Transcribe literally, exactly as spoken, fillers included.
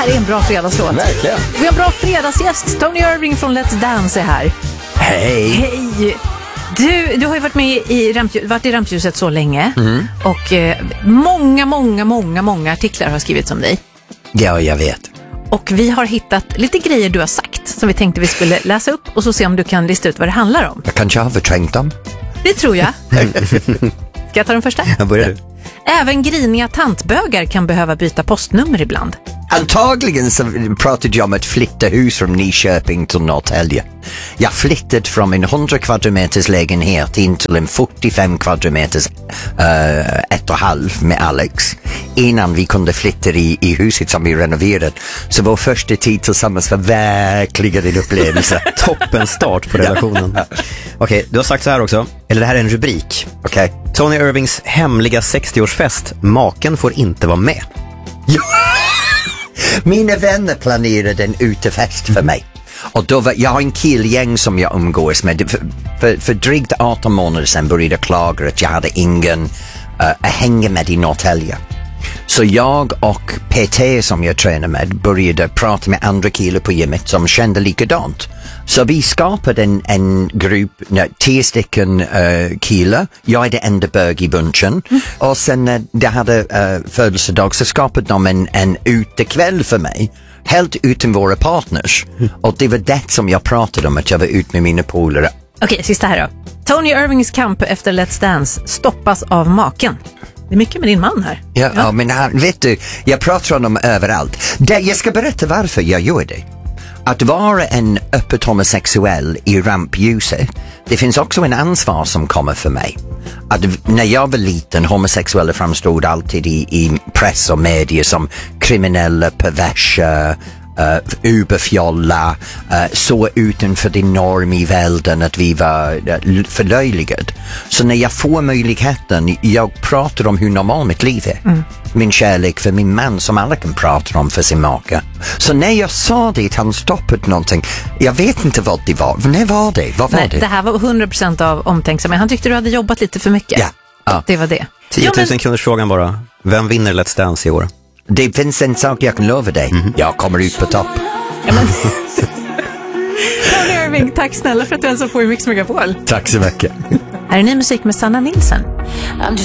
här är en bra fredagslåt. Verkligen. Vi har en bra fredagsgäst. Tony Irving från Let's Dance är här. Hej. Hej. Du, du har ju varit med i, ramp- varit i rampljuset så länge. Mm. Och eh, många, många, många, många artiklar har skrivits om dig. Ja, jag vet. Och vi har hittat lite grejer du har sagt som vi tänkte vi skulle läsa upp och så se om du kan lista ut vad det handlar om. Jag kanske har förträngt dem. Det tror jag. Ska jag ta den första? Jag börjar. Även griniga tantbögar kan behöva byta postnummer ibland. Antagligen så pratade jag om att flytta hus från Nyköping till Norrtälje. Jag flyttade från en hundra kvadratmeters lägenhet in till en fyrtiofem kvadratmeters uh, ett och halv med Alex. Innan vi kunde flytta i, i huset som vi renoverade. Så vår första tid tillsammans var verkligen en upplevelse. Toppen start på relationen. Okej, okay, du har sagt så här också. Eller det här är en rubrik. Okej. Okay. Tony Irvings hemliga sextioårsfest. Maken får inte vara med. Ja. Mina vänner planerade en utefest för mig. Och då var, jag har en killgäng som jag umgås med. För, för, för drygt arton månader sedan började jag klaga att jag hade ingen uh, att hänga med i Norrtälje. Så jag och P T som jag tränar med började prata med andra killar på gymmet som kände likadant. Så vi skapade en, en grupp, nej, tio stycken uh, killar. Jag är det enda bög i bunchen. Mm. Och sen när uh, det hade uh, födelsedag så skapade de en, en utekväll för mig. Helt utan våra partners. Mm. Och det var det som jag pratade om, att jag var ut med mina polare. Okej, sista här då. Tony Irvings kamp efter Let's Dance stoppas av maken. Det är mycket med din man här. Ja, ja. ja men han, vet du, jag pratar om dem överallt. Det, jag ska berätta varför jag gör det. Att vara en öppet homosexuell i rampljuset, det finns också en ansvar som kommer för mig. Att när jag var liten, homosexuella framstod alltid i, i press och medier som kriminella, perversa, Uh, uberfjolla, uh, så utanför din norm i världen att vi var uh, förlöjligade. Så när jag får möjligheten, jag pratar om hur normal mitt liv är. Mm. Min kärlek för min man som alla kan prata om för sin maka. Så när jag sa det, han stoppade någonting. Jag vet inte vad det var. När var det? Vad var Nej, det? Det här var hundra procent av omtänksamhet. Han tyckte du hade jobbat lite för mycket. Ja. ja. Det var det. tio tusen ja, men... kronors frågan bara. Vem vinner Let's Dance i år? Det finns en sak jag kan lova dig. Mm-hmm. Jag kommer ut på topp. Ja, men... Tony Irving, tack snälla för att du hälsade på i Mix Megapol. Tack så mycket. Här är ny musik med Sanna Nilsson.